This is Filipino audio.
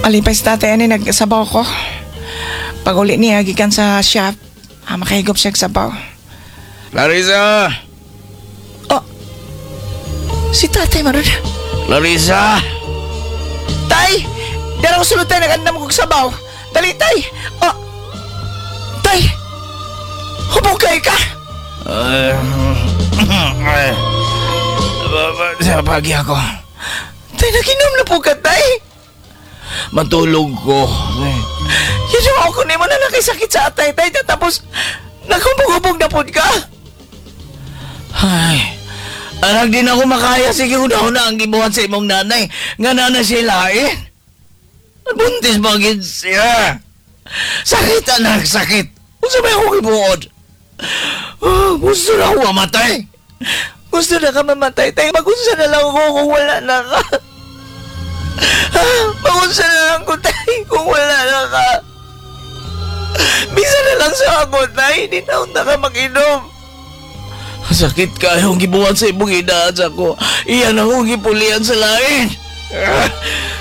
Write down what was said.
Alipay sa tatay ani nagsabaw ko. Pag uli niya gikan sa shop, makahigop siya sabaw. Larissa! Oh, si tatay maron. Larissa! Tay! Dara ko sulod tayo nagandam kong sabaw. Dali, tay! Oh! Tay! Hubugay ka! Pagi ako. Tay, naginom na po ka, tay! Matulog ko. Yan yung ako ni mo na nakisakit sa atay, tay. Tapos, naghubog-hubog na po ka. Ay, anak din ako makaya. Sige, una-una ang gibuhat sa imong nanay. Nga nanay siya lain. Buntis bagid siya. Sakit, anak, sakit. Kung sabay ako gibuod. Gusto na ako mamatay. Gusto na ka mamatay, tay. Magunsa na lang ako kung wala na ka. Magunsa na lang ko, tay, kung wala na ka. Bisa na lang sa ako, tay. Di na ka mag-inom. Sakit ka yung gibuhat sa imong idaan sa ko. Iyan ako gipulian sa lain.